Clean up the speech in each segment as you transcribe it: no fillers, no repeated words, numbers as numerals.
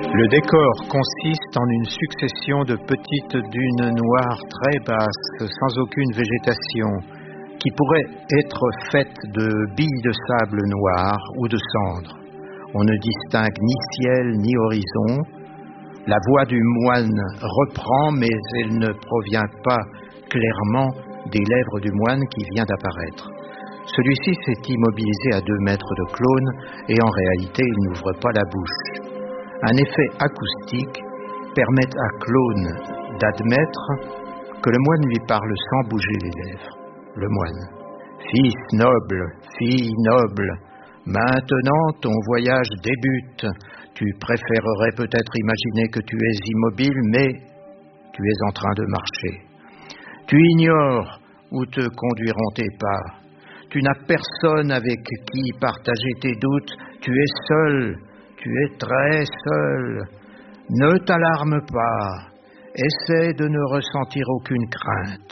Le décor consiste en une succession de petites dunes noires très basses, sans aucune végétation, qui pourraient être faites de billes de sable noir ou de cendres. On ne distingue ni ciel ni horizon. La voix du moine reprend, mais elle ne provient pas clairement des lèvres du moine qui vient d'apparaître. Celui-ci s'est immobilisé à 2 mètres de Clone et en réalité il n'ouvre pas la bouche. Un effet acoustique permet à Clone d'admettre que le moine lui parle sans bouger les lèvres. Le moine: Fils noble, fille noble, maintenant ton voyage débute. Tu préférerais peut-être imaginer que tu es immobile, mais tu es en train de marcher. Tu ignores où te conduiront tes pas. Tu n'as personne avec qui partager tes doutes. Tu es seul, tu es très seul. Ne t'alarme pas. Essaie de ne ressentir aucune crainte.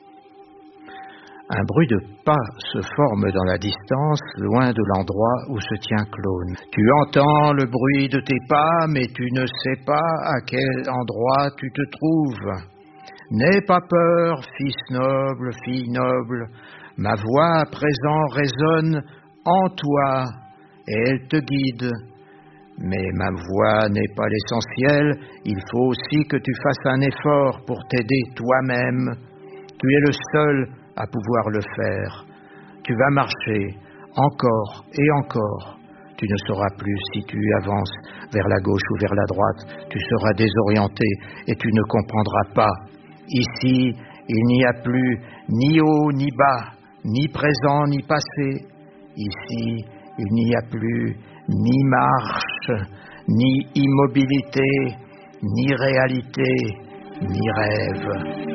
Un bruit de pas se forme dans la distance, loin de l'endroit où se tient Clone. Tu entends le bruit de tes pas, mais tu ne sais pas à quel endroit tu te trouves. N'aie pas peur, fils noble, fille noble. Ma voix à présent résonne en toi et elle te guide. Mais ma voix n'est pas l'essentiel, il faut aussi que tu fasses un effort pour t'aider toi-même. Tu es le seul à pouvoir le faire. Tu vas marcher encore et encore. Tu ne sauras plus si tu avances vers la gauche ou vers la droite. Tu seras désorienté et tu ne comprendras pas. Ici, il n'y a plus ni haut ni bas, ni présent ni passé. Ici, il n'y a plus ni marche, ni immobilité, ni réalité, ni rêve.